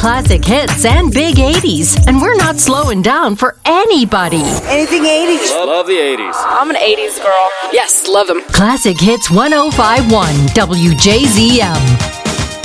classic hits and big 80s, and we're not slowing down for anybody. Anything 80s. Love the 80s. I'm an 80s girl. Yes, love them. Classic Hits 105.1 WJZM.